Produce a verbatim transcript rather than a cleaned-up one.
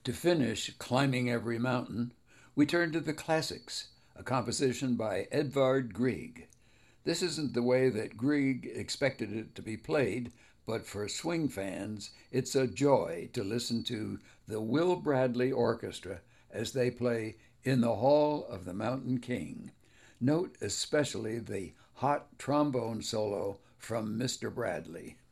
To finish Climbing Every Mountain, we turn to the classics, a composition by Edvard Grieg. This isn't the way that Grieg expected it to be played, but for swing fans, it's a joy to listen to the Will Bradley Orchestra as they play In the Hall of the Mountain King. Note especially the hot trombone solo from Mister Bradley.